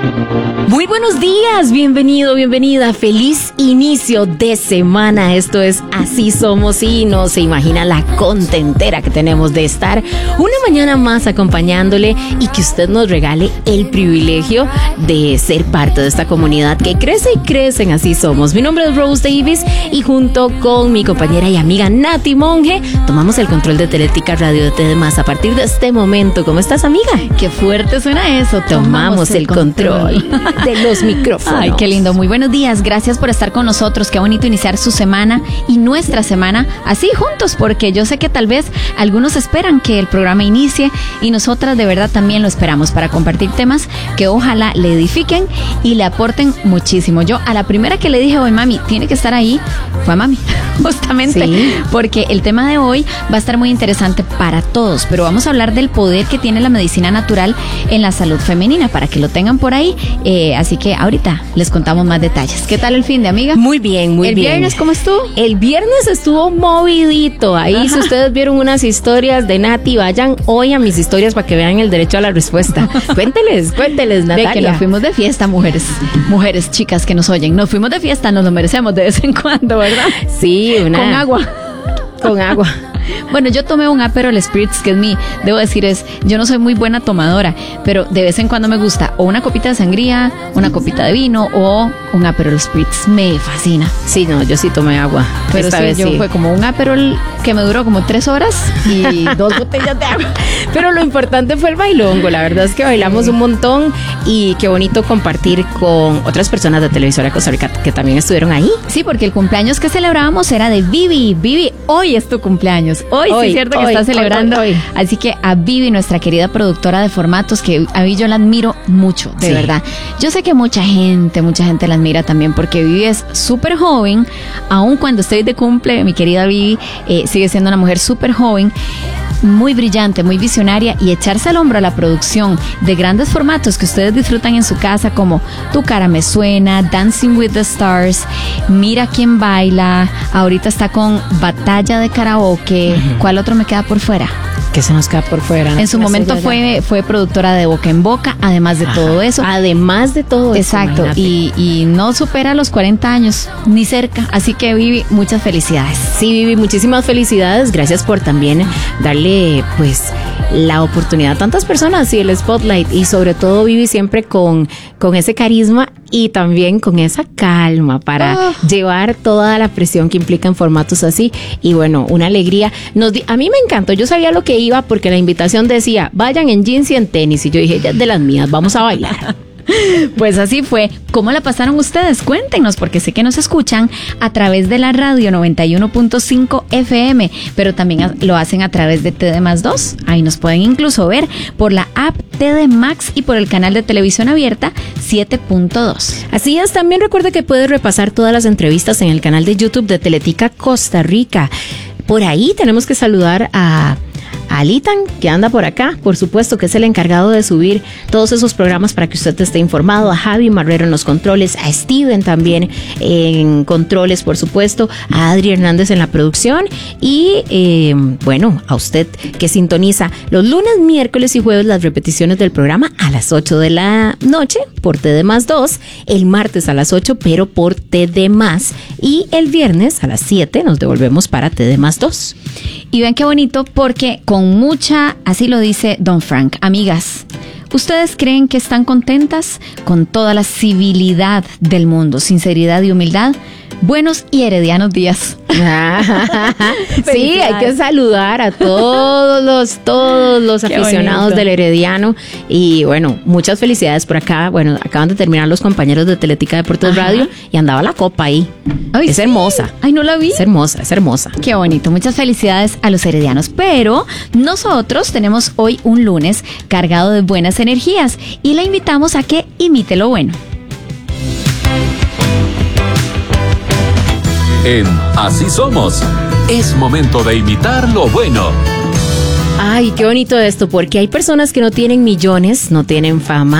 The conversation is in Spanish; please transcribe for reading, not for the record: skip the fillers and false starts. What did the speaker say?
Muy buenos días, bienvenido, bienvenida, feliz inicio de semana. Esto es Así Somos y no se imagina la contentera que tenemos de estar una mañana más acompañándole y que usted nos regale el privilegio de ser parte de esta comunidad que crece y crece en Así Somos. Mi nombre es Rose Davis y junto con mi compañera y amiga Nati Monge tomamos el control de Teletica Radio de TDMás a partir de este momento. ¿Cómo estás, amiga? Qué fuerte suena eso. Tomamos el control de los micrófonos. Ay, qué lindo. Muy buenos días. Gracias por estar con nosotros. Qué bonito iniciar su semana y nuestra semana así juntos, porque yo sé que tal vez algunos esperan que el programa inicie y nosotras de verdad también lo esperamos para compartir temas que ojalá le edifiquen y le aporten muchísimo. Yo a la primera que le dije hoy, mami, tiene que estar ahí, fue a mami, justamente, sí, porque el tema de hoy va a estar muy interesante para todos, pero vamos a hablar del poder que tiene la medicina natural en la salud femenina, para que lo tengan por ahí. Así que ahorita les contamos más detalles. ¿Qué tal el fin de, amiga? Muy bien, muy bien. ¿El viernes cómo estuvo? El viernes estuvo movidito. Ahí, ajá, si ustedes vieron unas historias de Nati, vayan hoy a mis historias para que vean el derecho a la respuesta. Cuénteles, Natalia. De que nos fuimos de fiesta, mujeres, chicas que nos oyen. Nos fuimos de fiesta, nos lo merecemos de vez en cuando, ¿verdad? Sí, Con agua. Bueno, yo tomé un Aperol Spritz, que debo decir, yo no soy muy buena tomadora, pero de vez en cuando me gusta o una copita de sangría, una copita de vino o un Aperol Spritz. Me fascina. Sí, no, yo sí tomé agua. Pero esta vez fue como un Aperol que me duró como 3 horas y 2 botellas de agua. Pero lo importante fue el bailongo. La verdad es que bailamos un montón y qué bonito compartir con otras personas de Televisora Costa Rica que también estuvieron ahí. Sí, porque el cumpleaños que celebrábamos era de Vivi. Vivi, hoy es tu cumpleaños. Hoy sí es cierto que está celebrando. Hoy. Así que a Vivi, nuestra querida productora de formatos, que a mí yo la admiro mucho, de verdad. Yo sé que mucha gente la admira también, porque Vivi es súper joven. Aun cuando estoy de cumple, mi querida Vivi sigue siendo una mujer súper joven, muy brillante, muy visionaria, y echarse al hombro a la producción de grandes formatos que ustedes disfrutan en su casa, como Tu Cara Me Suena, Dancing with the Stars, Mira Quién Baila, ahorita está con Batalla de Karaoke. ¿Cuál otro me queda por fuera? ¿Qué se nos queda por fuera? En su momento fue productora de Boca en Boca, además de todo eso. Además de todo eso. Exacto, y no supera los 40 años, ni cerca. Así que Vivi, muchas felicidades. Sí, Vivi, muchísimas felicidades. Gracias por también darle pues la oportunidad a tantas personas y el spotlight. Y sobre todo, Vivi, siempre con ese carisma y también con esa calma para llevar toda la presión que implica en formatos así. Y bueno, una alegría. A mí me encantó. Yo sabía lo que iba porque la invitación decía, vayan en jeans y en tenis. Y yo dije, ya es de las mías, vamos a bailar. Pues así fue. ¿Cómo la pasaron ustedes? Cuéntenos, porque sé que nos escuchan a través de la radio 91.5 FM, pero también lo hacen a través de TDMás 2. Ahí nos pueden incluso ver por la app TD Max y por el canal de televisión abierta 7.2. Así es, también recuerde que puede repasar todas las entrevistas en el canal de YouTube de Teletica Costa Rica. Por ahí tenemos que saludar a Alitan, que anda por acá, por supuesto, que es el encargado de subir todos esos programas para que usted esté informado, a Javi Marrero en los controles, a Steven también en controles, por supuesto, a Adri Hernández en la producción y bueno, a usted que sintoniza los lunes, miércoles y jueves las repeticiones del programa a las 8 de la noche por TDMás 2, el martes a las 8 pero por TDMás y el viernes a las 7 nos devolvemos para TDMás 2. Y vean qué bonito, porque con mucha, así lo dice Don Frank, amigas, ¿ustedes creen que están contentas? Con toda la civilidad del mundo, sinceridad y humildad. Buenos y heredianos días. Sí, hay que saludar a todos los aficionados del Herediano. Y bueno, muchas felicidades por acá. Bueno, acaban de terminar los compañeros de Teletica Deportes Radio y andaba la copa ahí. Ay, es hermosa. Ay, no la vi. Es hermosa. Qué bonito. Muchas felicidades a los heredianos. Pero nosotros tenemos hoy un lunes cargado de buenas energías y la invitamos a que imite lo bueno. En Así Somos, es momento de imitar lo bueno. Ay, qué bonito esto, porque hay personas que no tienen millones, no tienen fama,